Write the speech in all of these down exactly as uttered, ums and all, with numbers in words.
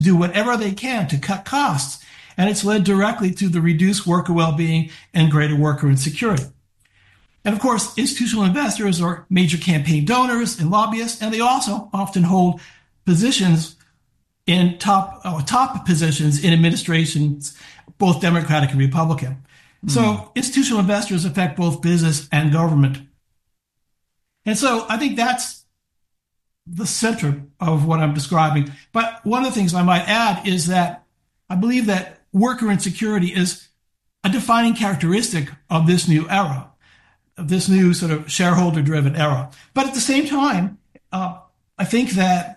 do whatever they can to cut costs. And it's led directly to the reduced worker well-being and greater worker insecurity. And of course, institutional investors are major campaign donors and lobbyists, and they also often hold positions in top uh, top positions in administrations, both Democratic and Republican. Mm. So institutional investors affect both business and government. And so I think that's the center of what I'm describing. But one of the things I might add is that I believe that worker insecurity is a defining characteristic of this new era, of this new sort of shareholder-driven era. But at the same time, uh, I think that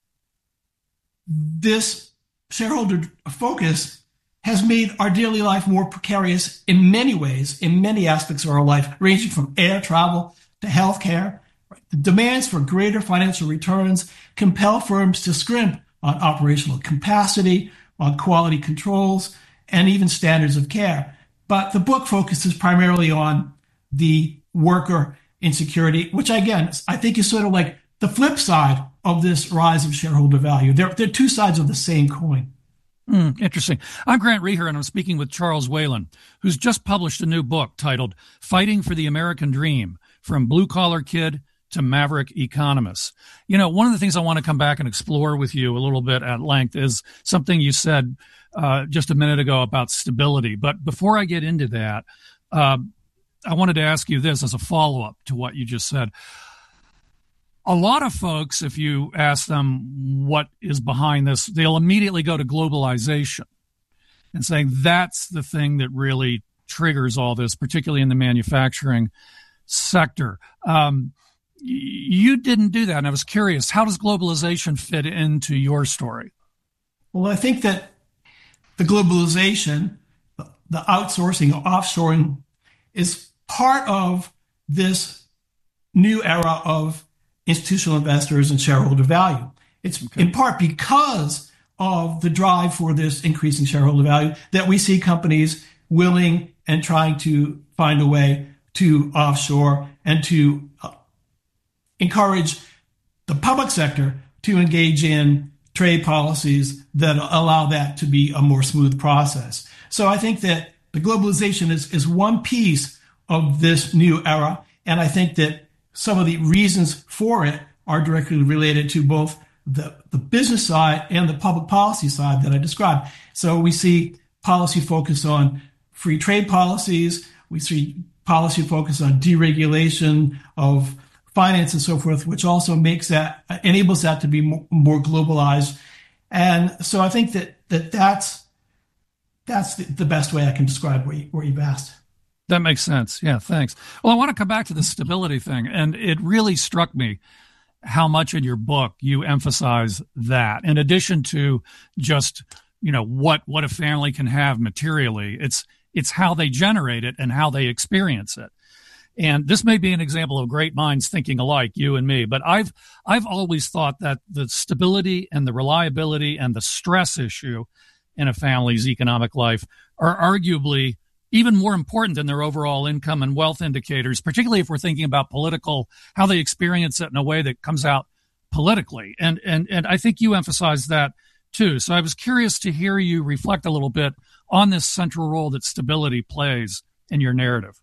this shareholder focus has made our daily life more precarious in many ways, in many aspects of our life, ranging from air travel to healthcare. The demands for greater financial returns compel firms to scrimp on operational capacity, on quality controls, and even standards of care. But the book focuses primarily on the worker insecurity, which again, I think is sort of like the flip side of this rise of shareholder value. They're, they're two sides of the same coin. Mm, interesting. I'm Grant Reher, and I'm speaking with Charles Whalen, who's just published a new book titled Fighting for the American Dream, From Blue Collar Kid to Maverick Economist. You know, one of the things I want to come back and explore with you a little bit at length is something you said uh, just a minute ago about stability. But before I get into that, uh, I wanted to ask you this as a follow-up to what you just said. A lot of folks, if you ask them what is behind this, they'll immediately go to globalization and saying that's the thing that really triggers all this, particularly in the manufacturing sector. Um, you didn't do that, and I was curious, how does globalization fit into your story? Well, I think that the globalization, the outsourcing or offshoring is part of this new era of institutional investors and shareholder value. It's okay. In part because of the drive for this increasing shareholder value that we see companies willing and trying to find a way to offshore and to uh, encourage the public sector to engage in trade policies that allow that to be a more smooth process. So I think that the globalization is, is one piece of this new era, and I think that some of the reasons for it are directly related to both the, the business side and the public policy side that I described. So we see policy focus on free trade policies. We see policy focus on deregulation of finance and so forth, which also makes that, enables that to be more, more globalized. And so I think that, that that's, that's the, the best way I can describe what, you, what you've asked. That makes sense. Yeah, thanks. Well, I want to come back to the stability thing. And it really struck me how much in your book you emphasize that. In addition to just, you know, what, what a family can have materially, it's, it's how they generate it and how they experience it. And this may be an example of great minds thinking alike, you and me, but I've, I've always thought that the stability and the reliability and the stress issue in a family's economic life are arguably even more important than their overall income and wealth indicators, particularly if we're thinking about political, how they experience it in a way that comes out politically. And, and, and I think you emphasize that too. So I was curious to hear you reflect a little bit on this central role that stability plays in your narrative.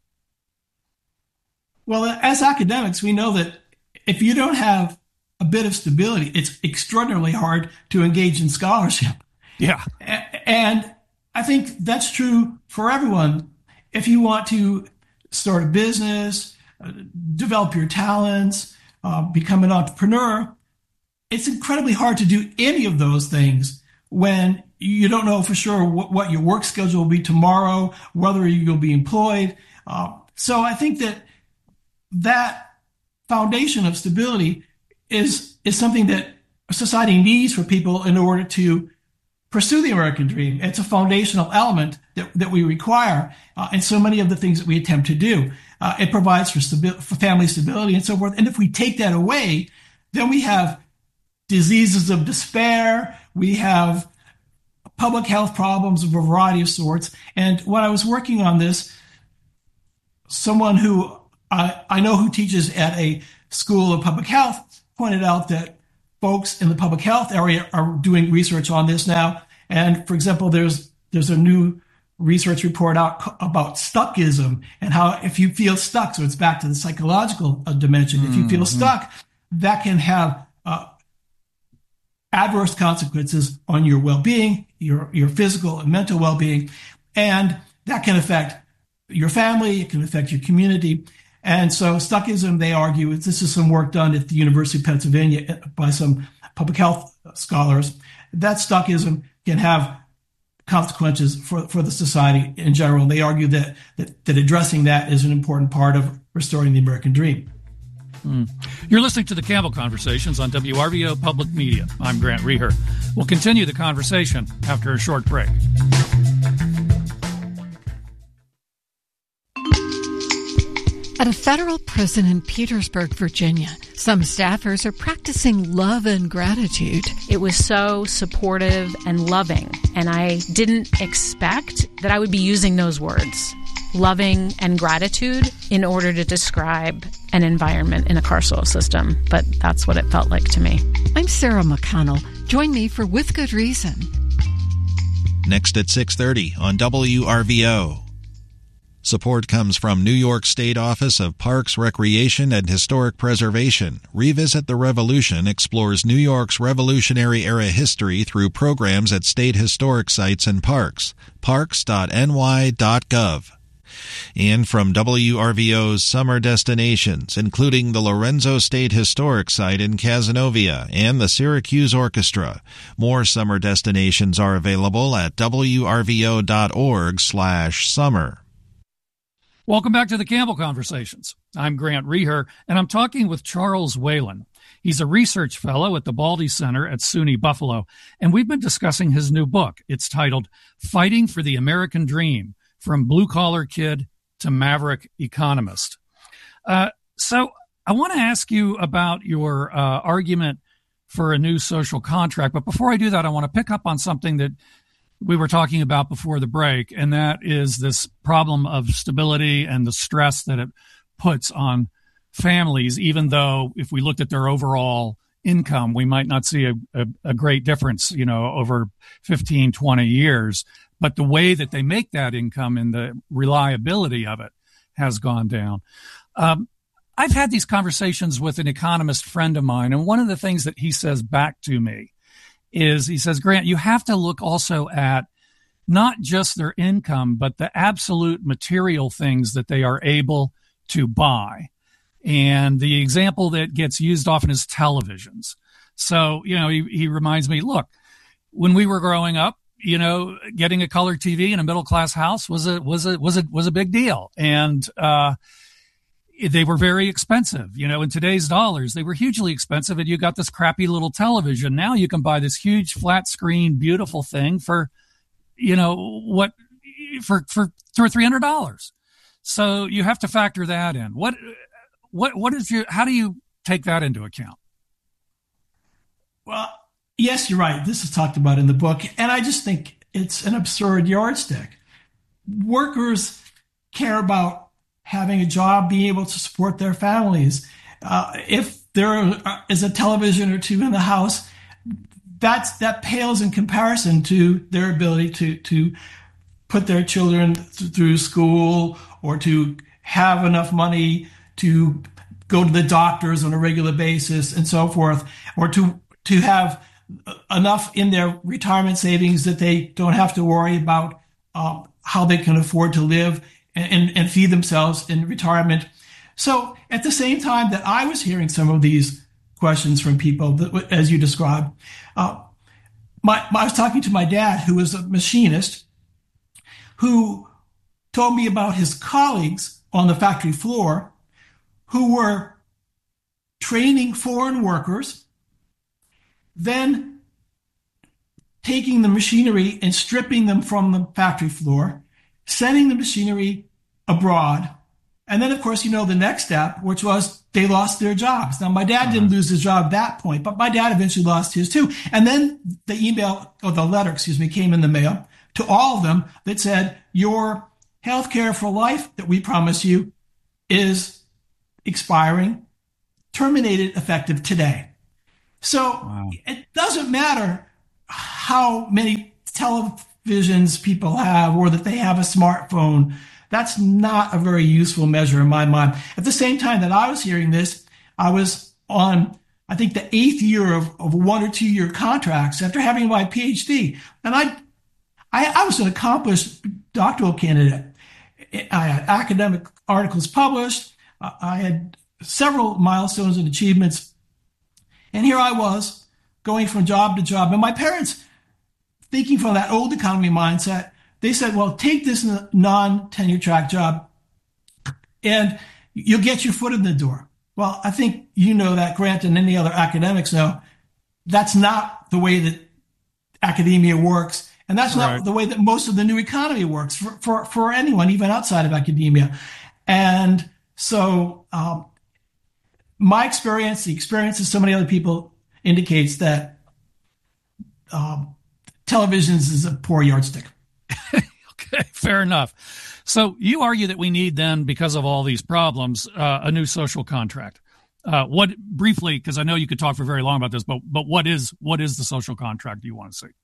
Well, as academics, we know that if you don't have a bit of stability, it's extraordinarily hard to engage in scholarship. Yeah. And I think that's true for everyone. If you want to start a business, uh, develop your talents, uh, become an entrepreneur, it's incredibly hard to do any of those things when you don't know for sure what, what your work schedule will be tomorrow, whether you'll be employed. Uh, so I think that that foundation of stability is, is something that society needs for people in order to pursue the American dream. It's a foundational element that, that we require uh, in so many of the things that we attempt to do. Uh, it provides for, stabi- for family stability and so forth. And if we take that away, then we have diseases of despair. We have public health problems of a variety of sorts. And when I was working on this, someone who I, I know who teaches at a school of public health pointed out that folks in the public health area are doing research on this now. And for example, there's there's a new research report out about stuckism and how if you feel stuck, so it's back to the psychological uh, dimension. Mm-hmm. If you feel stuck, that can have uh, adverse consequences on your well-being, your your physical and mental well-being, and that can affect your family. It can affect your community. And so stuckism, they argue, this is some work done at the University of Pennsylvania by some public health scholars, that stuckism can have consequences for, for the society in general. They argue that, that, that addressing that is an important part of restoring the American dream. Mm. You're listening to the Campbell Conversations on W R V O Public Media. I'm Grant Reher. We'll continue the conversation after a short break. At a federal prison in Petersburg, Virginia, some staffers are practicing love and gratitude. It was so supportive and loving, and I didn't expect that I would be using those words, loving and gratitude, in order to describe an environment in a carceral system, but that's what it felt like to me. I'm Sarah McConnell. Join me for With Good Reason. Next at six thirty on W R V O. Support comes from New York State Office of Parks, Recreation, and Historic Preservation. Revisit the Revolution explores New York's Revolutionary-era history through programs at state historic sites and parks. parks dot n y dot gov. And from W R V O's summer destinations, including the Lorenzo State Historic Site in Cazenovia and the Syracuse Orchestra. More summer destinations are available at w r v o dot org slash summer. Welcome back to the Campbell Conversations. I'm Grant Reher, and I'm talking with Charles Whalen. He's a research fellow at the Baldy Center at SUNY Buffalo, and we've been discussing his new book. It's titled Fighting for the American Dream, From Blue-Collar Kid to Maverick Economist. Uh, so I want to ask you about your uh, argument for a new social contract, but before I do that, I want to pick up on something that we were talking about before the break, and that is this problem of stability and the stress that it puts on families, even though if we looked at their overall income, we might not see a, a, a great difference, you know, over fifteen, twenty years. But the way that they make that income and the reliability of it has gone down. Um, I've had these conversations with an economist friend of mine, and one of the things that he says back to me is he says, Grant, you have to look also at not just their income, but the absolute material things that they are able to buy. And the example that gets used often is televisions. So, you know, he, he reminds me, look, when we were growing up, you know, getting a color T V in a middle class house was a, was a, was a, was a big deal. And, uh, they were very expensive. You know, in today's dollars, they were hugely expensive, and you got this crappy little television. Now you can buy this huge flat screen, beautiful thing for, you know, what, for, for two or three hundred dollars. So you have to factor that in. What, what, what is your, how do you take that into account? Well, yes, you're right. This is talked about in the book, and I just think it's an absurd yardstick. Workers care about having a job, being able to support their families. Uh, if there is a television or two in the house, that's that pales in comparison to their ability to to put their children th- through school, or to have enough money to go to the doctors on a regular basis and so forth, or to to have enough in their retirement savings that they don't have to worry about uh, how they can afford to live And, and feed themselves in retirement. So at the same time that I was hearing some of these questions from people, that, as you described, uh, my, my, I was talking to my dad, who was a machinist, who told me about his colleagues on the factory floor who were training foreign workers, then taking the machinery and stripping them from the factory floor, sending the machinery abroad. And then, of course, you know, the next step, which was they lost their jobs. Now, my dad didn't lose his job at that point, but my dad eventually lost his too. And then the email, or the letter, excuse me, came in the mail to all of them that said, your health care for life that we promise you is expiring, terminated effective today. So wow. It doesn't matter how many televisions people have or that they have a smartphone. That's not a very useful measure in my mind. At the same time that I was hearing this, I was on, I think, the eighth year of, of one or two year contracts after having my PhD. And I, I, I was an accomplished doctoral candidate. I had academic articles published. I had several milestones and achievements. And here I was going from job to job. And my parents, thinking from that old economy mindset, they said, well, take this non-tenure track job and you'll get your foot in the door. Well, I think you know that, Grant, and any other academics know that's not the way that academia works. And that's not right. the way that most of the new economy works for, for, for anyone, even outside of academia. And so um, my experience, the experience of so many other people indicates that um, televisions is a poor yardstick. Okay, fair enough. So you argue that we need then, because of all these problems, uh, a new social contract. Uh, what briefly, because I know you could talk for very long about this, but but what is what is the social contract you want to see?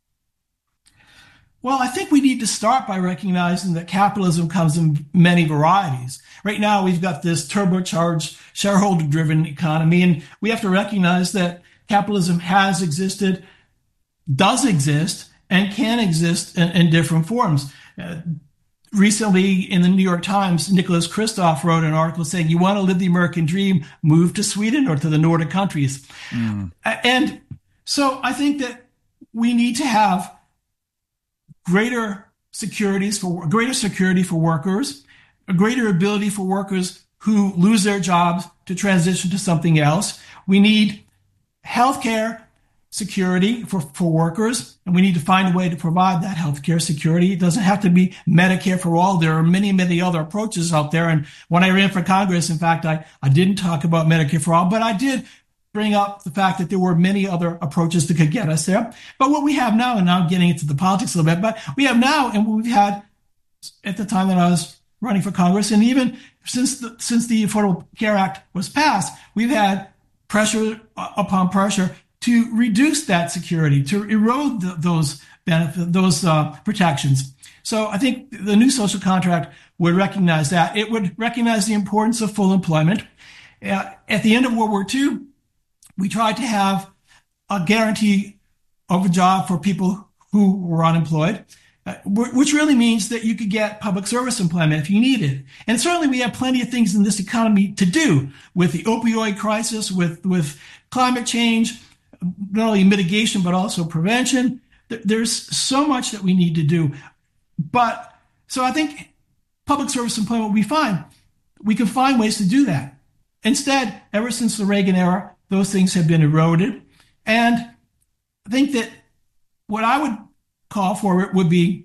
Well, I think we need to start by recognizing that capitalism comes in many varieties. Right now, we've got this turbocharged, shareholder-driven economy, and we have to recognize that capitalism has existed, does exist, and can exist in, in different forms. Uh, recently, in the New York Times, Nicholas Kristof wrote an article saying, you want to live the American dream, move to Sweden or to the Nordic countries. Mm. And so I think that we need to have greater securities for greater security for workers, a greater ability for workers who lose their jobs to transition to something else. We need healthcare security for, for workers, and we need to find a way to provide that healthcare security. It doesn't have to be Medicare for all. There are many, many other approaches out there. And when I ran for Congress, in fact, I, I didn't talk about Medicare for all, but I did bring up the fact that there were many other approaches that could get us there. But what we have now, and now I'm getting into the politics a little bit, but we have now, and we've had at the time that I was running for Congress, and even since the, since the Affordable Care Act was passed, we've had pressure upon pressure to reduce that security, to erode the, those benefits, those uh, protections. So I think the new social contract would recognize that. It would recognize the importance of full employment. Uh, at the end of World War Two, we tried to have a guarantee of a job for people who were unemployed, uh, which really means that you could get public service employment if you needed. And certainly we have plenty of things in this economy to do with the opioid crisis, with, with climate change, not only mitigation, but also prevention. There's so much that we need to do. But so I think public service employment will be fine. We can find ways to do that. Instead, ever since the Reagan era, those things have been eroded. And I think that what I would call for would be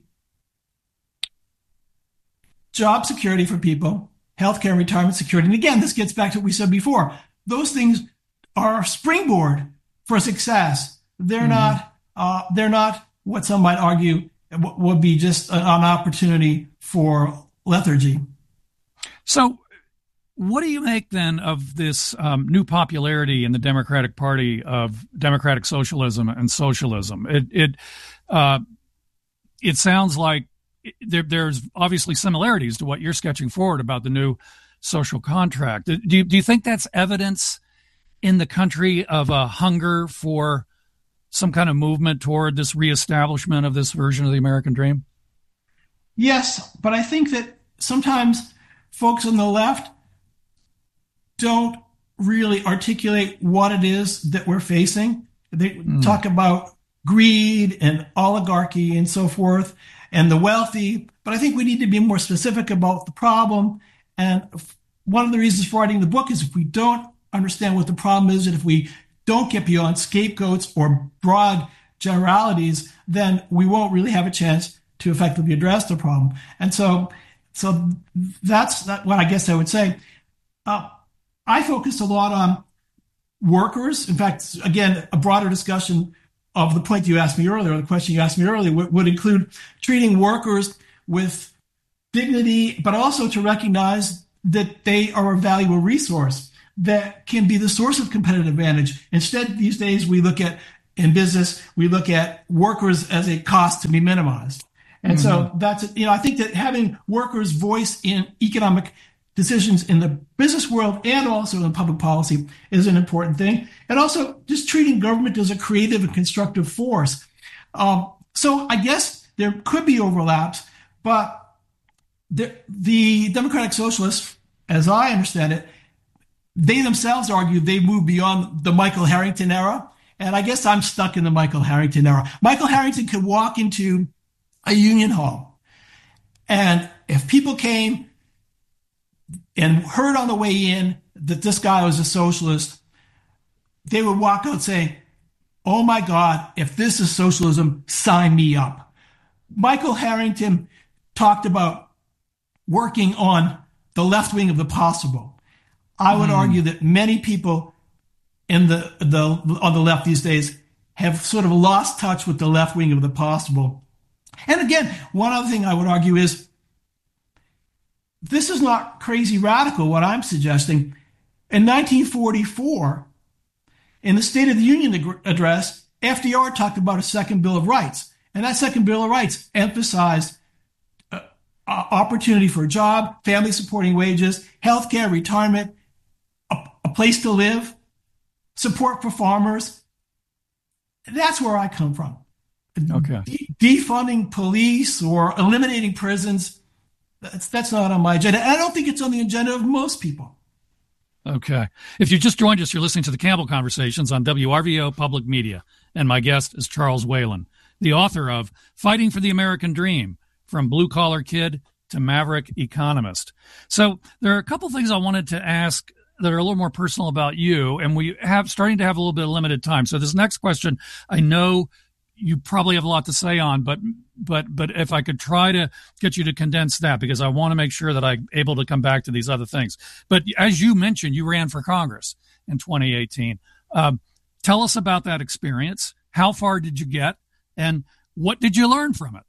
job security for people, healthcare and retirement security. And again, this gets back to what we said before. Those things are a springboard for success. They're mm-hmm. not, uh, they're not what some might argue would be just an opportunity for lethargy. So, what do you make then of this um, new popularity in the Democratic Party of democratic socialism and socialism? It it uh, it sounds like there, there's obviously similarities to what you're sketching forward about the new social contract. Do you, do you think that's evidence in the country of a hunger for some kind of movement toward this reestablishment of this version of the American dream? Yes, but I think that sometimes folks on the left don't really articulate what it is that we're facing. They mm. talk about greed and oligarchy and so forth and the wealthy, but I think we need to be more specific about the problem. And one of the reasons for writing the book is if we don't understand what the problem is, and if we don't get beyond scapegoats or broad generalities, then we won't really have a chance to effectively address the problem. And so, so that's what I guess I would say. Uh, I focused a lot on workers. In fact, again, a broader discussion of the point you asked me earlier, or the question you asked me earlier, would, would include treating workers with dignity, but also to recognize that they are a valuable resource. that can be the source of competitive advantage. Instead, these days, we look at, in business, we look at workers as a cost to be minimized. And mm-hmm. so that's, you know, I think that having workers' voice in economic decisions in the business world and also in public policy is an important thing. And also just treating government as a creative and constructive force. Um, so I guess there could be overlaps, but the, the Democratic Socialists, as I understand it, they themselves argue they moved beyond the Michael Harrington era. And I guess I'm stuck in the Michael Harrington era. Michael Harrington could walk into a union hall, and if people came and heard on the way in that this guy was a socialist, they would walk out saying, "Oh my God, if this is socialism, sign me up." Michael Harrington talked about working on the left wing of the possible. I would mm. argue that many people in the, the on the left these days have sort of lost touch with the left wing of the possible. And again, one other thing I would argue is this is not crazy radical, what I'm suggesting. In nineteen forty-four, in the State of the Union address, F D R talked about a second Bill of Rights. And that second Bill of Rights emphasized uh, opportunity for a job, family supporting wages, health care, retirement, a, a place to live, support for farmers. That's where I come from. Okay. De- defunding police or eliminating prisons, that's, that's not on my agenda. And I don't think it's on the agenda of most people. Okay. If you just joined us, you're listening to the Campbell Conversations on W R V O Public Media. And my guest is Charles Whalen, the author of Fighting for the American Dream, From Blue Collar Kid to Maverick Economist. So there are a couple things I wanted to ask that are a little more personal about you, and we have starting to have a little bit of limited time. So this next question, I know you probably have a lot to say on, but but but if I could try to get you to condense that, because I want to make sure that I'm able to come back to these other things. But as you mentioned, you ran for Congress in twenty eighteen. Um, tell us about that experience. How far did you get, and what did you learn from it?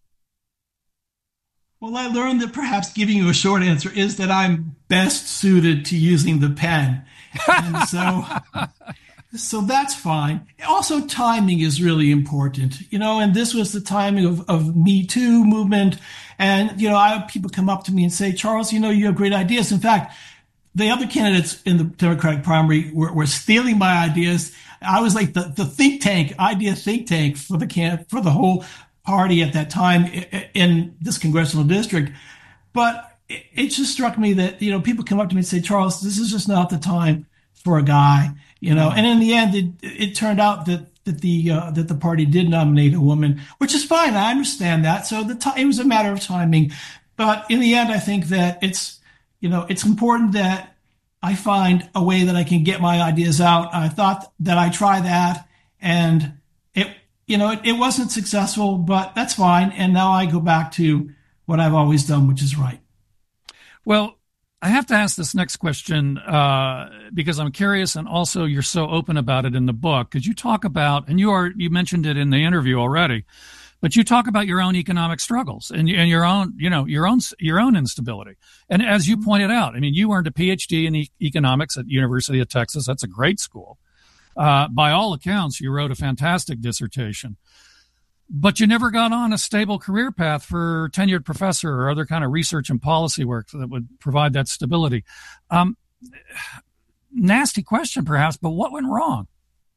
Well, I learned that perhaps giving you a short answer is that I'm best suited to using the pen. And so, so that's fine. Also, timing is really important, you know, and this was the timing of, of Me Too movement. And, you know, I have people come up to me and say, Charles, you know, you have great ideas. In fact, the other candidates in the Democratic primary were, were stealing my ideas. I was like the, the think tank, idea think tank for the can for the whole party at that time in this congressional district. But it just struck me that, you know, people come up to me and say, Charles, this is just not the time for a guy, you know. And in the end, it, it turned out that that the uh, that the party did nominate a woman, which is fine. I understand that. So the t- it was a matter of timing. But in the end, I think that it's, you know, it's important that I find a way that I can get my ideas out. I thought that I try that, and it, you know, it, it wasn't successful, but that's fine. And now I go back to what I've always done, which is right. Well, I have to ask this next question uh, because I'm curious, and also you're so open about it in the book. Could you talk about, and you are you mentioned it in the interview already, but you talk about your own economic struggles and, and your own, you know, your own your own instability. And as you pointed out, I mean, you earned a P H D in e- economics at University of Texas. That's a great school. Uh, by all accounts, you wrote a fantastic dissertation. But you never got on a stable career path for tenured professor or other kind of research and policy work that would provide that stability. Um, nasty question, perhaps, but what went wrong?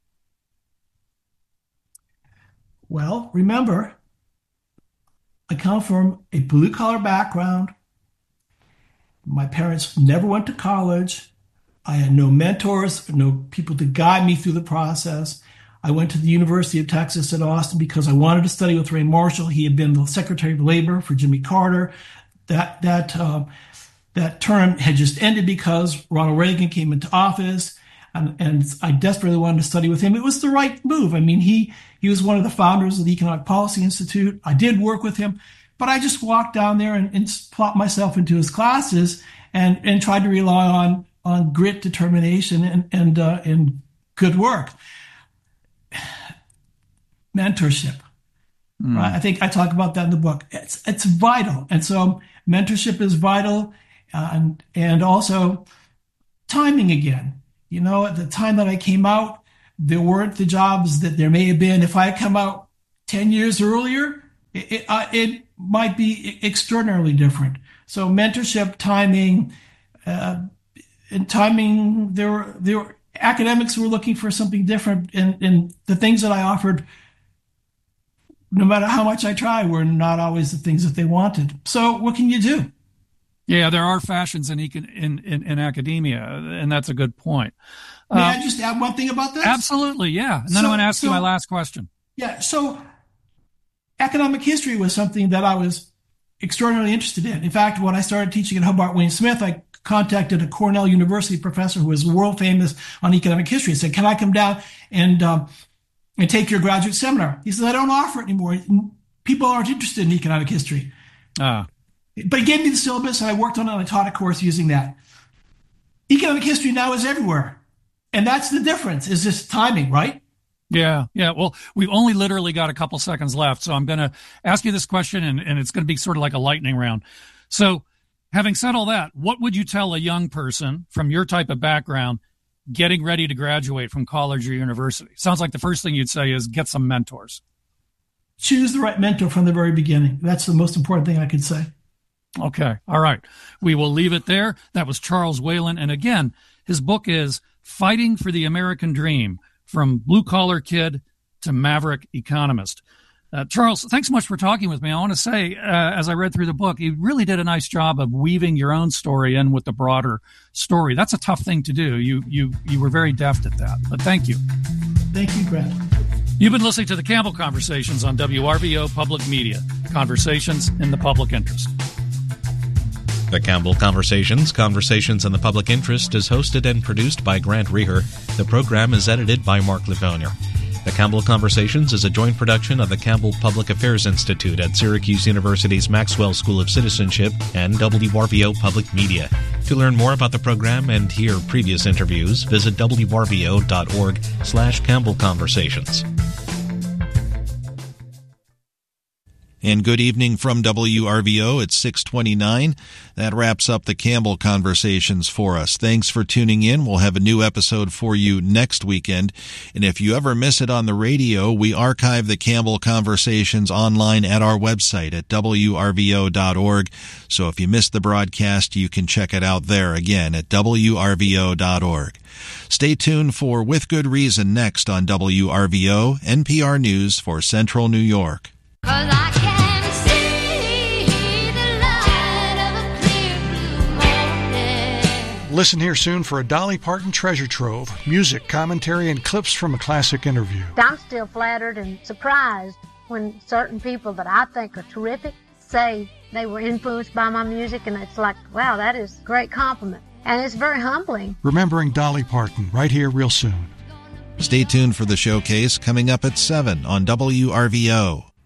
Well, remember, I come from a blue-collar background. My parents never went to college. I had no mentors, no people to guide me through the process. I went to the University of Texas at Austin because I wanted to study with Ray Marshall. He had been the Secretary of Labor for Jimmy Carter. That that uh, that term had just ended because Ronald Reagan came into office, and, and I desperately wanted to study with him. It was the right move. I mean, he he was one of the founders of the Economic Policy Institute. I did work with him, but I just walked down there and, and plopped myself into his classes and and tried to rely on on grit, determination, and and uh, and good work. Mentorship, mm. right? I think I talk about that in the book. It's it's vital, and so mentorship is vital, uh, and and also timing again. You know, at the time that I came out, there weren't the jobs that there may have been. If I had come out ten years earlier, it, it, uh, it might be extraordinarily different. So mentorship, timing, uh, and timing, there were, there were academics who were looking for something different, and, and the things that I offered, no matter how much I tried, were not always the things that they wanted. So what can you do? Yeah, there are fashions in in in, in academia, and that's a good point. May uh, I just add one thing about this? Absolutely, yeah. And then so, I'm going to ask so, you my last question. Yeah, so economic history was something that I was extraordinarily interested in. In fact, when I started teaching at Hobart William Smith, I contacted a Cornell University professor who was world famous on economic history and said, can I come down and um, and take your graduate seminar? He said, I don't offer it anymore. People aren't interested in economic history. Ah. But he gave me the syllabus, and I worked on it, and I taught a course using that. Economic history now is everywhere. And that's the difference, is this timing, right? Yeah, yeah. Well, we've only literally got a couple seconds left, so I'm going to ask you this question, and, and it's going to be sort of like a lightning round. So having said all that, what would you tell a young person from your type of background getting ready to graduate from college or university? Sounds like the first thing you'd say is get some mentors. Choose the right mentor from the very beginning. That's the most important thing I could say. Okay. All right. We will leave it there. That was Charles Whalen. And again, his book is Fighting for the American Dream, From Blue Collar Kid to Maverick Economist. Uh, Charles, thanks so much for talking with me. I want to say, uh, as I read through the book, you really did a nice job of weaving your own story in with the broader story. That's a tough thing to do. You, you, you were very deft at that, but thank you. Thank you, Grant. You've been listening to the Campbell Conversations on W R V O Public Media, conversations in the public interest. The Campbell Conversations, Conversations in the Public Interest, is hosted and produced by Grant Reher. The program is edited by Mark Levonier. The Campbell Conversations is a joint production of the Campbell Public Affairs Institute at Syracuse University's Maxwell School of Citizenship and W R V O Public Media. To learn more about the program and hear previous interviews, visit w r v o dot org slash Campbell Conversations. And good evening from W R V O at six twenty-nine. That wraps up the Campbell Conversations for us. Thanks for tuning in. We'll have a new episode for you next weekend. And if you ever miss it on the radio, we archive the Campbell Conversations online at our website at w r v o dot org. So if you missed the broadcast, you can check it out there again at w r v o dot org. Stay tuned for With Good Reason next on W R V O, N P R News for Central New York. 'Cause I can see the light of a clear blue morning. Listen here soon for a Dolly Parton treasure trove, music, commentary, and clips from a classic interview. I'm still flattered and surprised when certain people that I think are terrific say they were influenced by my music, and it's like, wow, that is a great compliment. And it's very humbling. Remembering Dolly Parton, right here real soon. Stay tuned for the showcase coming up at seven on W R V O.